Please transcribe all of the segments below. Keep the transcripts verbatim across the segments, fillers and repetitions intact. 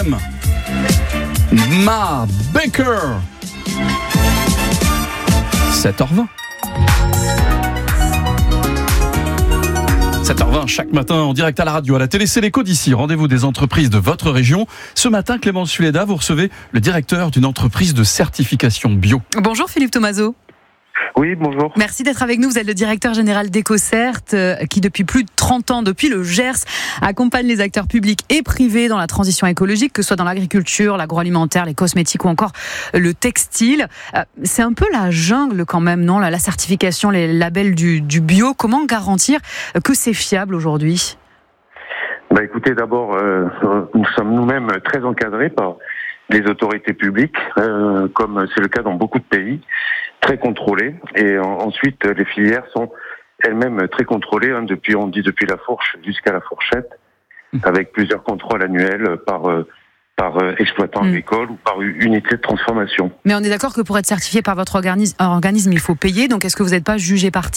M. Ma Baker. sept heures vingt. sept heures vingt chaque matin en direct à la radio, à la télé, c'est l'écho d'ici. Rendez-vous des entreprises de votre région. Ce matin, Clémence Suleda, vous recevez le directeur d'une entreprise de certification bio. Bonjour Philippe Thomazeau. Oui, bonjour. Merci d'être avec nous. Vous êtes le directeur général d'EcoCert, euh, qui depuis plus de trente ans, depuis le Gers, accompagne les acteurs publics et privés dans la transition écologique, que ce soit dans l'agriculture, l'agroalimentaire, les cosmétiques ou encore le textile. Euh, c'est un peu la jungle quand même, non ? la, la certification, les labels du, du bio. Comment garantir que c'est fiable aujourd'hui ? Bah écoutez, d'abord, euh, nous sommes nous-mêmes très encadrés par les autorités publiques, euh, comme c'est le cas dans beaucoup de pays, très contrôlés. Et en, ensuite, les filières sont elles-mêmes très contrôlées, hein, depuis, on dit depuis la fourche jusqu'à la fourchette, avec plusieurs contrôles annuels par euh, par euh, exploitant mmh. agricole ou par unité de transformation. Mais on est d'accord que pour être certifié par votre organisme, organisme il faut payer. Donc, est-ce que vous n'êtes pas jugé partie ?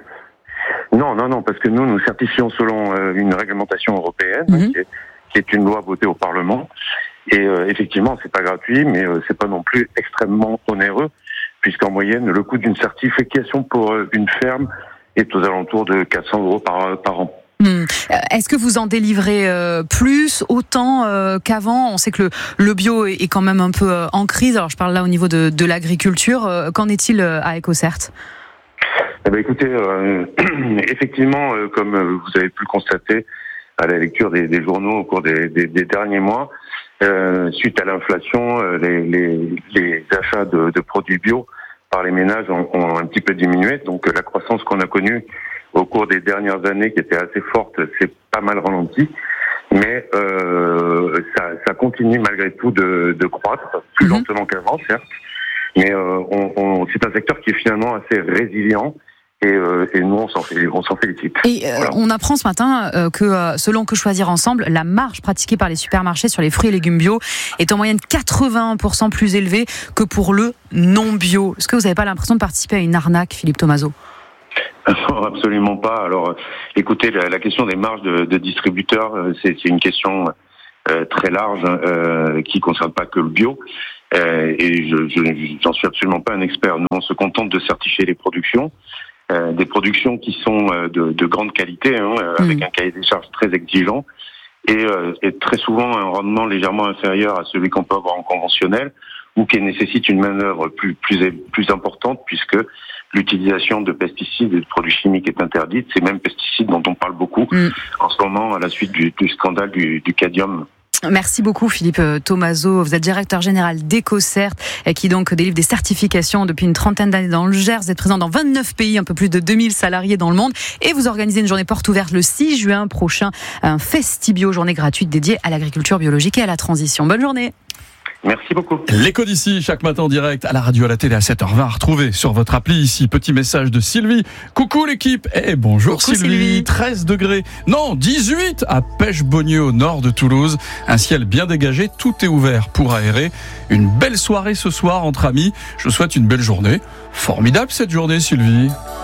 Non, non, non, parce que nous, nous certifions selon euh, une réglementation européenne, mmh. qui, est, qui est une loi votée au Parlement. Et euh, effectivement, c'est pas gratuit, mais euh, c'est pas non plus extrêmement onéreux, puisqu'en moyenne, le coût d'une certification pour euh, une ferme est aux alentours de quatre cents euros par, par an. Hum. Est-ce que vous en délivrez euh, plus, autant euh, qu'avant ? On sait que le, le bio est, est quand même un peu euh, en crise. Alors, je parle là au niveau de, de l'agriculture. Euh, qu'en est-il euh, à EcoCert ? Eh ben, écoutez, euh, effectivement, euh, comme vous avez pu le constater à la lecture des, des journaux au cours des, des, des derniers mois, Euh, suite à l'inflation, euh, les, les, les achats de, de produits bio par les ménages ont, ont un petit peu diminué. Donc euh, la croissance qu'on a connue au cours des dernières années, qui était assez forte, s'est pas mal ralentie. Mais euh, ça, ça continue malgré tout de, de croître, plus mmh. lentement qu'avant, certes. Mais euh, on, on, c'est un secteur qui est finalement assez résilient. Et, euh, et nous, on s'en, fait, on s'en félicite. Et euh, voilà. On apprend ce matin euh, que, euh, selon Que Choisir Ensemble, la marge pratiquée par les supermarchés sur les fruits et légumes bio est en moyenne quatre-vingts pour cent plus élevée que pour le non-bio. Est-ce que vous n'avez pas l'impression de participer à une arnaque, Philippe Thomazeau ? Absolument pas. Alors, écoutez, la, la question des marges de, de distributeurs, c'est, c'est une question euh, très large, euh, qui ne concerne pas que le bio. Euh, et je, je, j'en suis absolument pas un expert. Nous, on se contente de certifier les productions. Euh, des productions qui sont euh, de, de grande qualité, hein, euh, mmh. avec un cahier des charges très exigeant et, euh, et très souvent un rendement légèrement inférieur à celui qu'on peut avoir en conventionnel, ou qui nécessite une manœuvre plus plus plus importante, puisque l'utilisation de pesticides et de produits chimiques est interdite. Ces mêmes pesticides dont on parle beaucoup mmh. en ce moment à la suite du, du scandale du, du cadmium. Merci beaucoup Philippe Thomazeau. Vous êtes directeur général d'EcoCert, qui donc délivre des certifications depuis une trentaine d'années dans le Gers. Vous êtes présent dans vingt-neuf pays, un peu plus de deux mille salariés dans le monde. Et vous organisez une journée porte ouverte le six juin prochain, un Festibio, journée gratuite dédiée à l'agriculture biologique et à la transition. Bonne journée. Merci beaucoup. L'écho d'ici, chaque matin en direct, à la radio, à la télé, à sept heures vingt, à retrouver sur votre appli ici. Petit message de Sylvie. Coucou l'équipe. Eh, bonjour Coucou Sylvie. Sylvie. treize degrés. Non, dix-huit à Pêche-Beaunieu, au nord de Toulouse. Un ciel bien dégagé. Tout est ouvert pour aérer. Une belle soirée ce soir entre amis. Je vous souhaite une belle journée. Formidable cette journée, Sylvie.